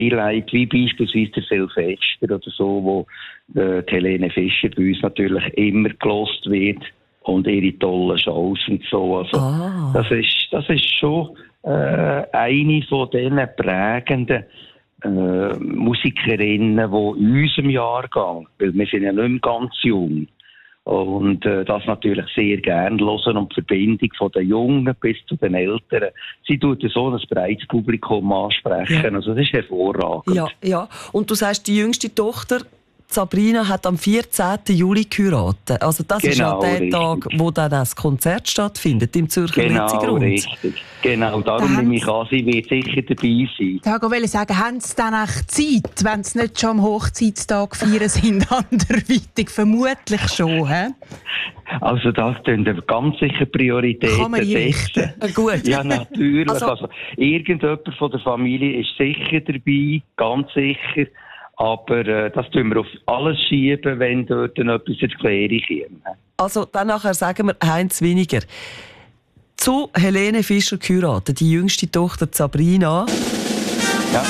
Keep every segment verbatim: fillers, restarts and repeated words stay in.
Highlight, wie beispielsweise der Silvester oder so, wo äh, die Helene Fischer bei uns natürlich immer gelost wird und ihre tollen Shows und so. Also, ah. das ist, das ist schon äh, eine von diesen prägenden äh, Musikerinnen, die in unserem Jahrgang, weil wir sind ja nicht mehr ganz jung, und äh, das natürlich sehr gern hören und die Verbindung von den Jungen bis zu den Älteren. Sie tut so ein breites Publikum ansprechen. Ja. Also das ist hervorragend. Ja, ja. Und du sagst, die jüngste Tochter, Sabrina, hat am vierzehnten Juli geheiratet. Also das genau, ist ja der richtig. Tag, wo dann das Konzert stattfindet, im Zürcher Genau, Litzigrund. richtig. Genau, darum nehme ich an, sie wird sicher dabei sein. Da wollte ich sagen, haben Sie dann echt Zeit, wenn Sie nicht schon am Hochzeitstag feiern sind, anderweitig? Vermutlich schon, hä? Also das sind ganz sicher Prioritäten. Kann man richten. Gut. Ja, natürlich. Also, also, irgendjemand von der Familie ist sicher dabei, ganz sicher. Aber äh, das tun wir auf alles schieben, wenn dort noch etwas in die Klärung kommt. Also dann nachher sagen wir eins weniger. Zu Helene Fischer geheiratet, die jüngste Tochter Sabrina. Ja.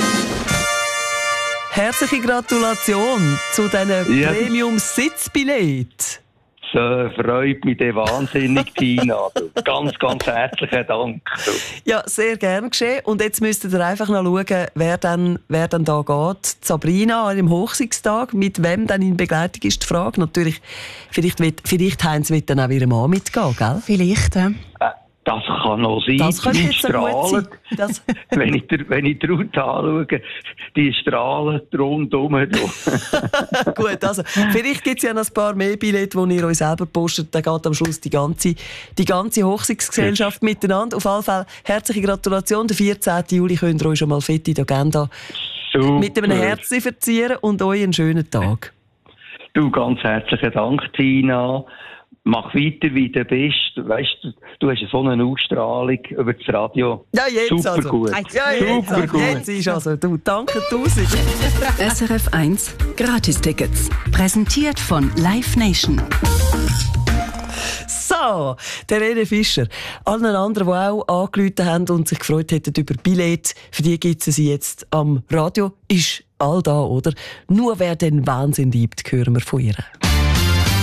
Herzliche Gratulation zu diesen ja. Premium-Sitzbillett. So freut mich wahnsinnig, Tina. Ganz, ganz herzlichen Dank. Ja, sehr gern geschehen. Und jetzt müsst ihr einfach noch schauen, wer dann, wer dann da geht. Sabrina an ihrem Hochzeitstag. Mit wem dann in Begleitung ist die Frage. Natürlich, vielleicht, wird, vielleicht Heinz wird dann auch wieder Mann mitgehen, gell? Vielleicht, ja. Äh, Das kann noch sein. Das könnte die jetzt strahlen. Das wenn ich wenn ich die Route anschaue, die strahlen rundum. Gut, also vielleicht gibt es ja noch ein paar mehr Billette, die ihr euch selber postet. Dann geht am Schluss die ganze, die ganze Hochzeitsgesellschaft ja. miteinander. Auf jeden Fall herzliche Gratulation. Der vierzehnten Juli könnt ihr euch schon mal fett in die Agenda Super. mit einem Herzen verzieren und euch einen schönen Tag. Du, ganz herzlichen Dank, Tina. Mach weiter, wie du bist. Weißt du, du hast so eine Ausstrahlung über das Radio. Ja, jetzt Super also. gut. Ja, jetzt, Super also. gut. Jetzt ist also. Du, danke tausend. S R F eins Gratistickets. Präsentiert von Live Nation. So, der Helene Fischer. Allen anderen, die auch angerufen haben und sich gefreut hätten über Billett, für die gibt es sie jetzt am Radio. Ist all da, oder? Nur wer den Wahnsinn liebt, hören wir von ihr.